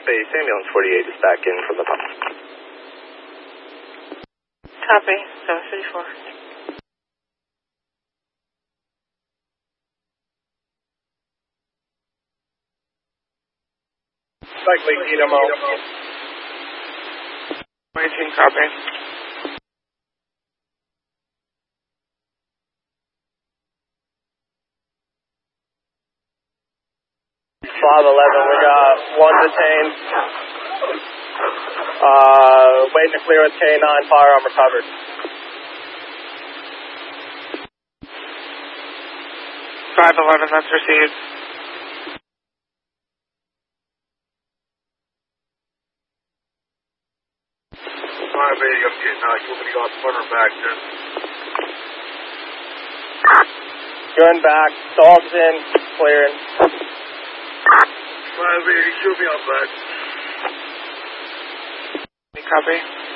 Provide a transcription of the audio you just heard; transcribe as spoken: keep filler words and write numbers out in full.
base, ambulance forty-eight is back in from the pump. Copy, seven fifty-four. Cycling Dynamo. nineteen, copy. five eleven, we got one detained. Uh, waiting to clear with K nine, firearm recovered. five eleven, that's received. five eighty, I'm getting uh, you want me to go out front or back then? Gun back, dogs in, clearing. five eighty, shoot me out back. Copy.